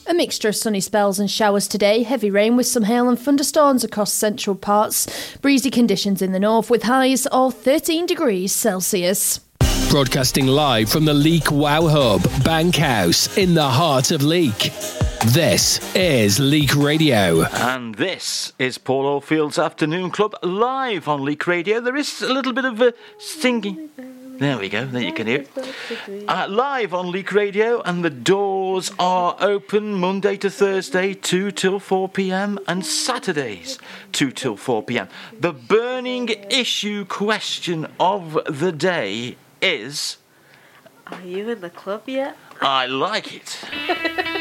A mixture of sunny spells and showers today. Heavy rain with some hail and thunderstorms across central parts. Breezy conditions in the north with highs of 13 degrees Celsius. Broadcasting live from the Leek Wow Hub, Bankhouse, in the heart of Leek. This is Leek Radio. And this is Paul Oldfield's Afternoon Club live on Leek Radio. There is a little bit of a singing. There we go, there you can hear it. Live on Leek Radio, and the doors are open Monday to Thursday, 2 till 4 p.m, and Saturdays, 2 till 4 p.m. The burning issue question of the day is... Are you in the club yet? I like it.